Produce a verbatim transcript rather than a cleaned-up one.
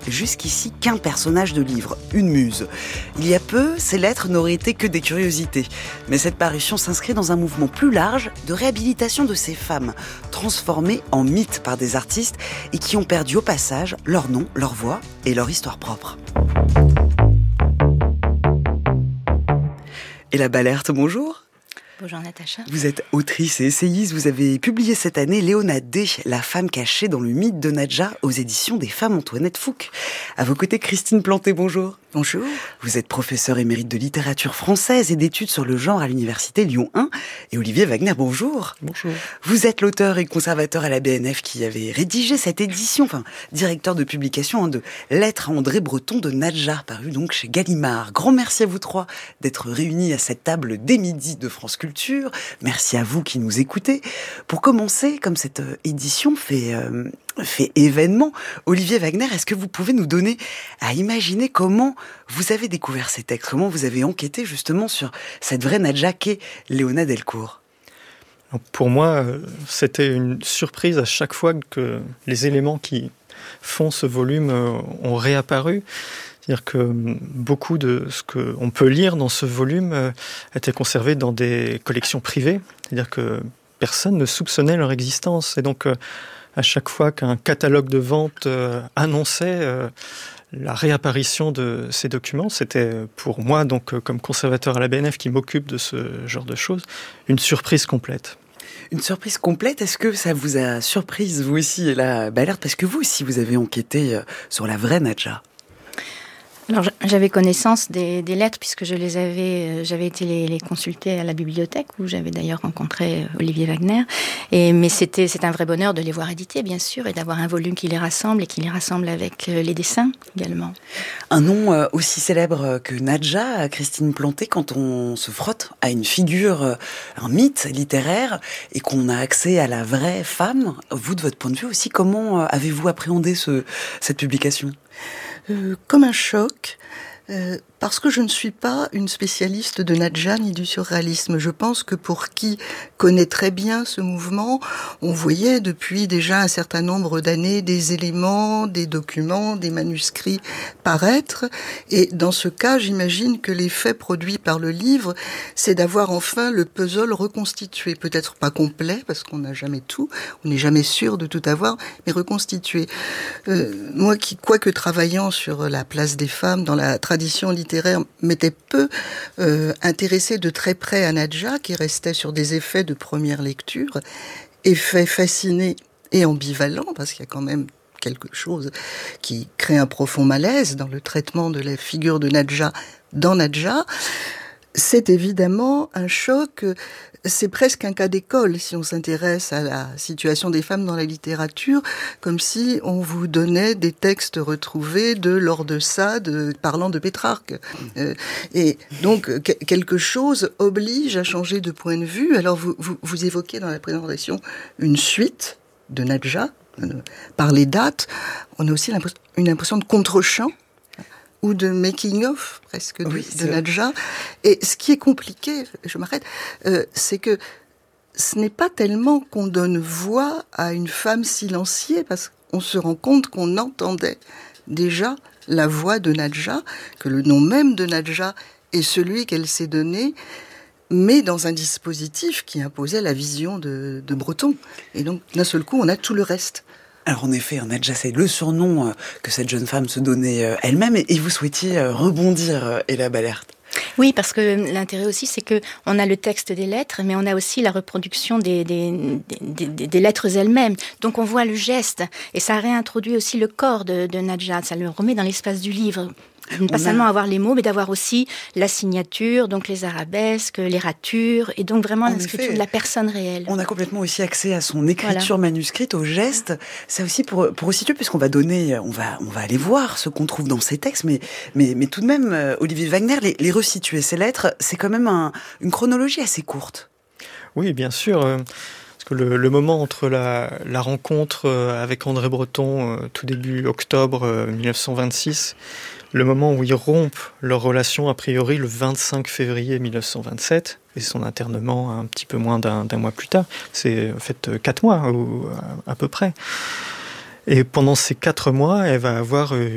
jusqu'ici qu'un personnage de livre, une muse. Il y a peu, ces lettres n'auraient été que des curiosités. Mais cette parution s'inscrit dans un mouvement plus large de réhabilitation de ces femmes, transformées en mythes par des artistes et qui ont perdu au passage leur nom, leur voix et leur histoire propre. Ella Balert, bonjour. Bonjour Natacha. Vous êtes autrice et essayiste. Vous avez publié cette année Léona D, la femme cachée dans le mythe de Nadja, aux éditions des Femmes Antoinette Fouque. À vos côtés, Christine Planté, bonjour. Bonjour. Vous êtes professeure émérite de littérature française et d'études sur le genre à l'université Lyon un. Et Olivier Wagner, bonjour. Bonjour. Vous êtes l'auteur et conservateur à la B N F qui avait rédigé cette édition, enfin, directeur de publication hein, de Lettres à André Breton de Nadja, paru donc chez Gallimard. Grand merci à vous trois d'être réunis à cette table dès midi de France Culture. Merci à vous qui nous écoutez. Pour commencer, comme cette édition fait... Euh, fait événement. Olivier Wagner, est-ce que vous pouvez nous donner à imaginer comment vous avez découvert ces textes, comment vous avez enquêté justement sur cette vraie Nadja qu'est Léona Delcourt? Pour moi, c'était une surprise à chaque fois que les éléments qui font ce volume ont réapparu. C'est-à-dire que beaucoup de ce qu'on peut lire dans ce volume était conservé dans des collections privées. C'est-à-dire que personne ne soupçonnait leur existence. Et donc, à chaque fois qu'un catalogue de vente euh, annonçait euh, la réapparition de ces documents, c'était pour moi, donc euh, comme conservateur à la B N F qui m'occupe de ce genre de choses, une surprise complète. Une surprise complète, est-ce que ça vous a surprise, vous aussi, Ella Balert, parce que vous aussi, vous avez enquêté euh, sur la vraie Nadja? Alors, j'avais connaissance des, des lettres puisque je les avais, j'avais été les, les consulter à la bibliothèque où j'avais d'ailleurs rencontré Olivier Wagner. Et mais c'était, c'est un vrai bonheur de les voir édités, bien sûr, et d'avoir un volume qui les rassemble et qui les rassemble avec les dessins également. Un nom aussi célèbre que Nadja, Christine Planté, quand on se frotte à une figure, un mythe littéraire, et qu'on a accès à la vraie femme, vous, de votre point de vue aussi, comment avez-vous appréhendé ce, cette publication ? Euh, comme un choc, euh, parce que je ne suis pas une spécialiste de Nadja ni du surréalisme. Je pense que pour qui connaît très bien ce mouvement, on voyait depuis déjà un certain nombre d'années des éléments, des documents, des manuscrits paraître. Et dans ce cas, j'imagine que l'effet produit par le livre, c'est d'avoir enfin le puzzle reconstitué. Peut-être pas complet, parce qu'on n'a jamais tout, on n'est jamais sûr de tout avoir, mais reconstitué. Euh, moi qui, quoique travaillant sur la place des femmes dans la tradition littéraire, m'était peu euh, intéressé de très près à Nadja, qui restait sur des effets de première lecture, effets fascinés et ambivalents, parce qu'il y a quand même quelque chose qui crée un profond malaise dans le traitement de la figure de Nadja dans Nadja. C'est évidemment un choc, c'est presque un cas d'école si on s'intéresse à la situation des femmes dans la littérature, comme si on vous donnait des textes retrouvés de Laure de Sade parlant de Pétrarque. Euh, et donc que, quelque chose oblige à changer de point de vue. Alors vous, vous, vous évoquez dans la présentation une suite de Nadja, euh, par les dates. On a aussi l'impression, une impression de contre-champ, ou de making-of, presque, de, oui, de Nadja. Et ce qui est compliqué, je m'arrête, euh, c'est que ce n'est pas tellement qu'on donne voix à une femme silenciée, parce qu'on se rend compte qu'on entendait déjà la voix de Nadja, que le nom même de Nadja est celui qu'elle s'est donné, mais dans un dispositif qui imposait la vision de, de Breton. Et donc, d'un seul coup, on a tout le reste. Alors en effet, Nadja, c'est le surnom que cette jeune femme se donnait elle-même, et vous souhaitiez rebondir, Ella Balert. Oui, parce que l'intérêt aussi, c'est que on a le texte des lettres, mais on a aussi la reproduction des, des, des, des, des lettres elles-mêmes. Donc on voit le geste, et ça réintroduit aussi le corps de, de Nadja, ça le remet dans l'espace du livre. Pas a... seulement avoir les mots, mais d'avoir aussi la signature, donc les arabesques, les ratures, et donc vraiment l'inscription de la personne réelle. On a complètement aussi accès à son écriture voilà. manuscrite, au geste. C'est aussi pour, pour resituer, puisqu'on va donner, on va, on va aller voir ce qu'on trouve dans ces textes, mais, mais, mais tout de même, Olivier Wagner, les, les resituer, ces lettres, c'est quand même un, une chronologie assez courte. Oui, bien sûr. Euh... que le, le moment entre la, la rencontre avec André Breton, euh, tout début octobre euh, dix-neuf cent vingt-six, le moment où ils rompent leur relation, a priori le vingt-cinq février dix-neuf cent vingt-sept, et son internement un petit peu moins d'un, d'un mois plus tard, c'est en fait quatre mois ou à, à peu près. Et pendant ces quatre mois, elle va avoir